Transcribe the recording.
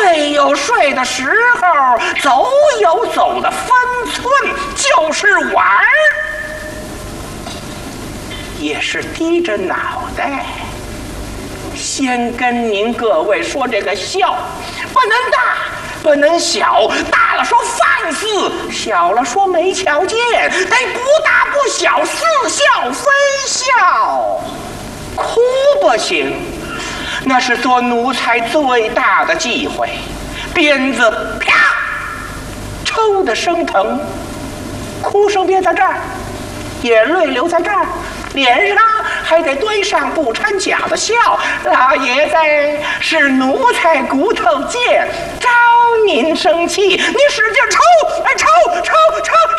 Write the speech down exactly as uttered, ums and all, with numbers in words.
睡有睡的时候，走有走的分寸，就是玩儿，也是低着脑袋。先跟您各位说，这个孝不能大，不能小，大了说放肆，小了说没瞧见，得不大不小，似孝非孝。哭不行，那是做奴才最大的忌讳。鞭子啪抽得生疼，哭声憋在这儿，眼泪流在这儿，脸上还得堆上不掺假的笑。老爷子是奴才骨头贱，招您生气，你使劲抽，哎抽抽抽